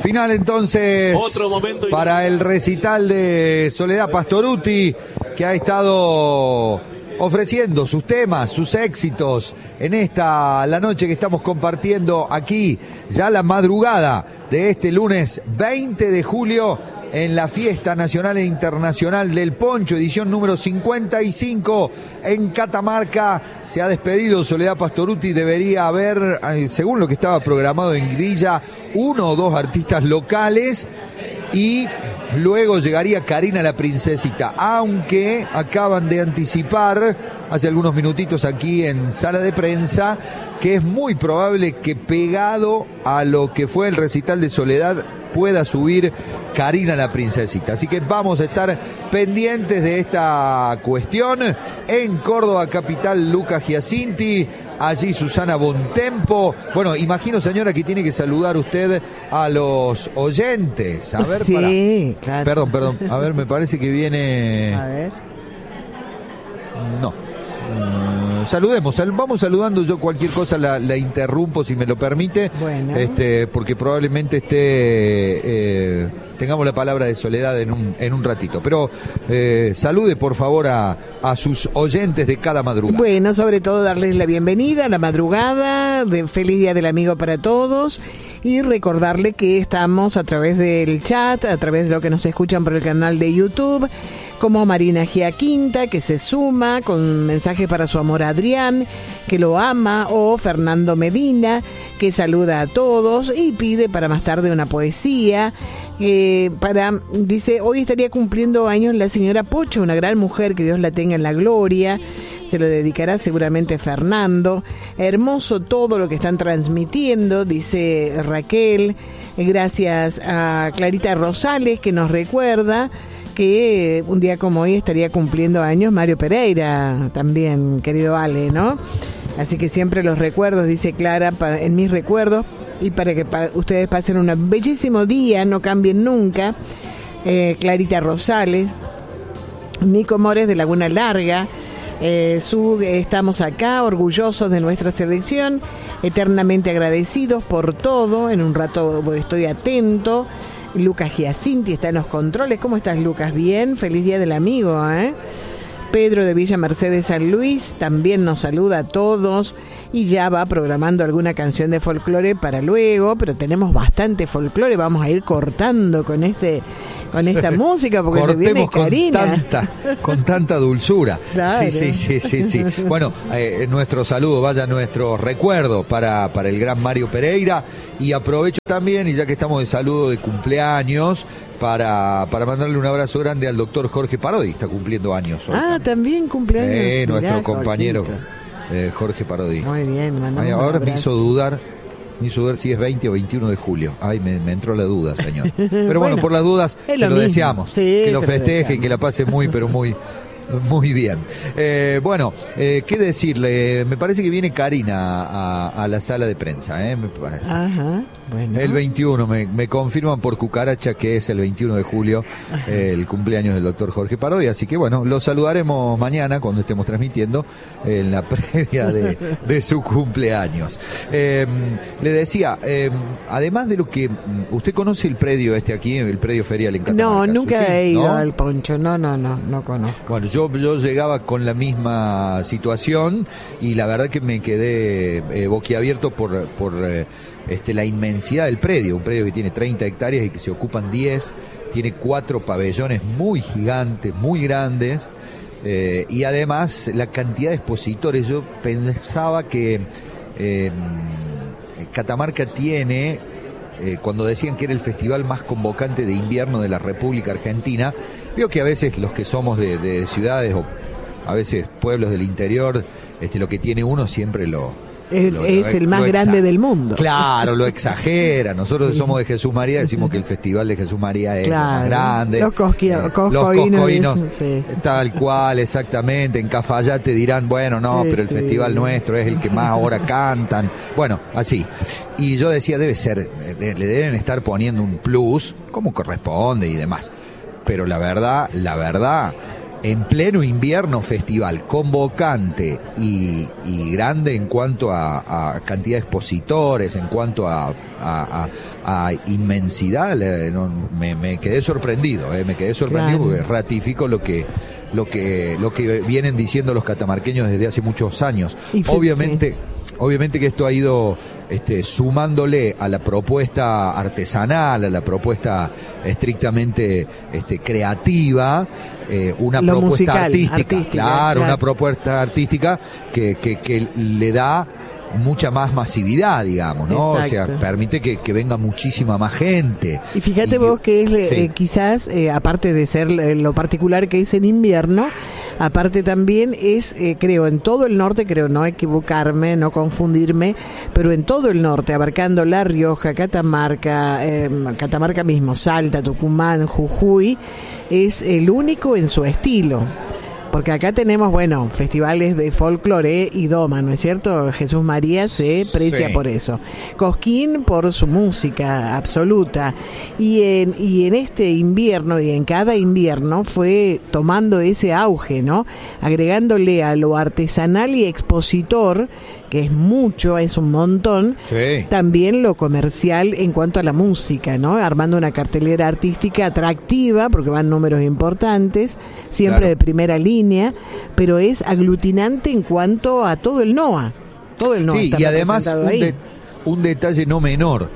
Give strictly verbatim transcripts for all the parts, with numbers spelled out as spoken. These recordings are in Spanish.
Final entonces Otro momento para el recital de Soledad Pastorutti, que ha estado ofreciendo sus temas, sus éxitos en esta, la noche que estamos compartiendo aquí, ya la madrugada de este lunes veinte de julio, en la Fiesta Nacional e Internacional del Poncho, edición número cincuenta y cinco en Catamarca. Se ha despedido Soledad Pastorutti. Debería haber, según lo que estaba programado en grilla, uno o dos artistas locales y luego llegaría Karina la Princesita, aunque acaban de anticipar hace algunos minutitos aquí en sala de prensa que es muy probable que pegado a lo que fue el recital de Soledad pueda subir Karina la Princesita. Así que vamos a estar pendientes de esta cuestión. En Córdoba capital, Lucas Giacinti, allí Susana Bontempo. Bueno, imagino, señora, que tiene que saludar usted a los oyentes. A ver, sí, para... claro. Perdón, perdón. A ver, me parece que viene... A ver. No. Mm, saludemos, sal... vamos saludando. Yo cualquier cosa la, la interrumpo, si me lo permite. Bueno. Este, porque probablemente esté... Eh, tengamos la palabra de Soledad en un, en un ratito. Pero eh, salude, por favor, a, a sus oyentes de cada madrugada. Bueno, sobre todo darles la bienvenida a la madrugada, de feliz Día del Amigo para todos, y recordarle que estamos a través del chat, a través de lo que nos escuchan por el canal de YouTube, como Marina Giaquinta, que se suma con mensajes para su amor Adrián, que lo ama, o Fernando Medina, que saluda a todos y pide para más tarde una poesía. Eh, para, dice, hoy estaría cumpliendo años la señora Pocha, una gran mujer, que Dios la tenga en la gloria. Se lo dedicará seguramente Fernando. Hermoso todo lo que están transmitiendo, dice Raquel. Gracias a Clarita Rosales, que nos recuerda que un día como hoy estaría cumpliendo años Mario Pereira, también, querido Ale, ¿no? Así que siempre los recuerdos, dice Clara, pa, en mis recuerdos, y para que pa, ustedes pasen un bellísimo día, no cambien nunca. Eh, Clarita Rosales, Nico Mores de Laguna Larga, eh, su, estamos acá, orgullosos de nuestra selección, eternamente agradecidos por todo. En un rato estoy atento. Lucas Giacinti está en los controles. ¿Cómo estás, Lucas? Bien, feliz Día del Amigo, ¿eh? Pedro de Villa Mercedes San Luis también nos saluda a todos y ya va programando alguna canción de folclore para luego, pero tenemos bastante folclore, vamos a ir cortando con este con esta música porque se viene Karina. Con tanta, con tanta dulzura. Claro. Sí, sí, sí, sí, sí. Bueno, eh, nuestro saludo, vaya nuestro recuerdo para, para el gran Mario Pereira, y aprovecho también, y ya que estamos de saludo de cumpleaños, para, para mandarle un abrazo grande al doctor Jorge Parodi, está cumpliendo años hoy. Ah, también cumpleaños. Eh, nuestro Mirá, compañero Jorgito. eh, Jorge Parodi. Muy bien, mandamos Ay, un ahora me abrazo. hizo dudar. Me hizo dudar si es veinte o veintiuno de julio. Ay, me, me entró la duda, señor. Pero bueno, Bueno, por las dudas, es se lo lo, mismo. deseamos. Sí, que lo se lo festeje, deseamos. que la pase muy, pero muy... Muy bien. Eh, bueno, eh, ¿qué decirle? Me parece que viene Karina a, a la sala de prensa, ¿eh? Me parece. Ajá, bueno. El veintiuno, me, me confirman por cucaracha que es el veintiuno de julio, eh, el cumpleaños del doctor Jorge Parodi, así que bueno, lo saludaremos mañana cuando estemos transmitiendo en la previa de, de su cumpleaños. Eh, le decía, eh, además de lo que... ¿Usted conoce el predio este aquí, el predio ferial en Catamarca? No, nunca ¿Sí? he ido ¿No? al Poncho, no, no, no, no conozco. Bueno, yo, yo llegaba con la misma situación y la verdad que me quedé eh, boquiabierto por, por eh, este, la inmensidad del predio, un predio que tiene treinta hectáreas y que se ocupan diez, tiene cuatro pabellones muy gigantes, muy grandes, eh, y además la cantidad de expositores. Yo pensaba que eh, Catamarca tiene, eh, cuando decían que era el festival más convocante de invierno de la República Argentina, veo que a veces los que somos de, de ciudades o a veces pueblos del interior, este, lo que tiene uno siempre lo... El, lo, es lo, el más lo grande exa- del mundo. Claro, lo exagera. Nosotros Sí. somos de Jesús María, decimos que el festival de Jesús María es Claro. lo más grande. Los cosqui- Eh, coscoínos, los coscoínos, sí. tal cual, exactamente. En Cafayate dirán, bueno, no, Sí, pero el sí. festival nuestro es el que más ahora cantan. Bueno, así. Y yo decía, debe ser, eh, le deben estar poniendo un plus, como corresponde y demás. Pero la verdad, la verdad, en pleno invierno festival, convocante y, y grande en cuanto a, a cantidad de expositores, en cuanto a, a, a, a inmensidad, no, me, me quedé sorprendido, eh, me quedé sorprendido claro. porque ratifico lo que lo que lo que vienen diciendo los catamarqueños desde hace muchos años. Y obviamente, sí. obviamente que esto ha ido este, sumándole a la propuesta artesanal, a la propuesta estrictamente este, creativa, eh, una Lo propuesta musical, artística, artística claro, claro, una propuesta artística que, que, que le da mucha más masividad, digamos, ¿no? Exacto. O sea, permite que, que venga muchísima más gente. Y fíjate y, vos que es sí. eh, quizás, eh, aparte de ser lo particular que es en invierno, aparte también es, eh, creo, en todo el norte, creo no equivocarme, no confundirme, pero en todo el norte, abarcando La Rioja, Catamarca, eh, Catamarca mismo, Salta, Tucumán, Jujuy, es el único en su estilo. Porque acá tenemos, bueno, festivales de folclore y doma, ¿no es cierto? Jesús María se precia sí. por eso. Cosquín por su música absoluta. Y en, y en este invierno, y en cada invierno, fue tomando ese auge, ¿no? Agregándole a lo artesanal y expositor, que es mucho, es un montón, sí. también lo comercial en cuanto a la música, ¿no? Armando una cartelera artística atractiva, porque van números importantes, siempre claro. de primera línea, pero es aglutinante en cuanto a todo el NOA. Todo el NOA sí, está y además un, ahí. De, un detalle no menor.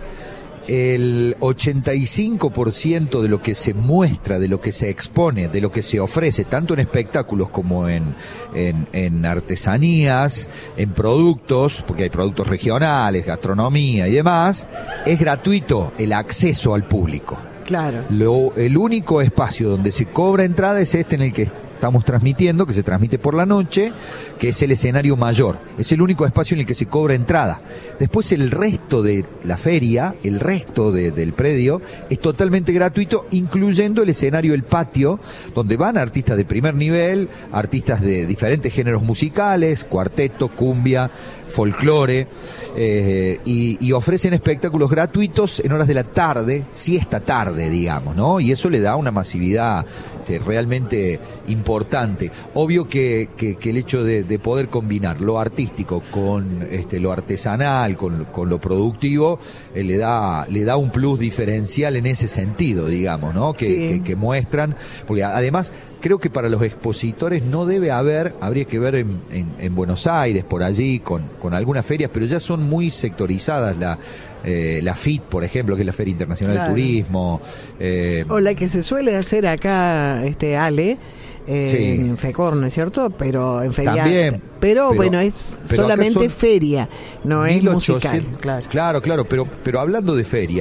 El ochenta y cinco por ciento de lo que se muestra, de lo que se expone, de lo que se ofrece, tanto en espectáculos como en, en, en artesanías, en productos, porque hay productos regionales, gastronomía y demás, es gratuito el acceso al público. Claro. Lo, el único espacio donde se cobra entrada es este en el que estamos transmitiendo, que se transmite por la noche, que es el escenario mayor. Es el único espacio en el que se cobra entrada. Después el resto de la feria, el resto de, del predio, es totalmente gratuito, incluyendo el escenario, el patio, donde van artistas de primer nivel, artistas de diferentes géneros musicales, cuarteto, cumbia, folclore, eh, y, y ofrecen espectáculos gratuitos en horas de la tarde, siesta tarde, digamos, ¿no? Y eso le da una masividad este, realmente importante. Obvio que, que, que el hecho de, de poder combinar lo artístico con este, lo artesanal, con, con lo productivo, eh, le da le da un plus diferencial en ese sentido, digamos, ¿no? Que, sí. que, que muestran, porque además creo que para los expositores no debe haber, habría que ver en, en, en Buenos Aires, por allí, con, con algunas ferias, pero ya son muy sectorizadas, la eh, la F I T, por ejemplo, que es la Feria Internacional claro. de Turismo. Eh, o la que se suele hacer acá, este Ale, eh, sí. en FECOR, ¿no es cierto? Pero en feria. También, pero, pero bueno, es solamente feria, no es musical. Claro, claro, claro, pero, pero hablando de feria,